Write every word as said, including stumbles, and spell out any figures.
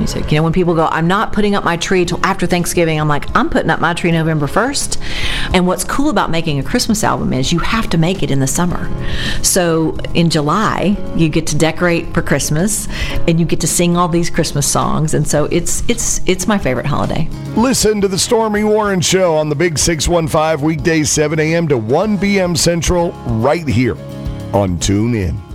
music. You know, when people go, I'm not putting up my tree till after Thanksgiving, I'm like, I'm putting up my tree November first. And what's cool about making a Christmas album is you have to make it in the summer. So in July, you get to decorate for Christmas and you get to sing all these Christmas songs. And so it's it's it's my favorite holiday. Listen to the Stormy Warren Show on the Big six one five, weekdays seven a.m. to one p.m. Central, right here on TuneIn.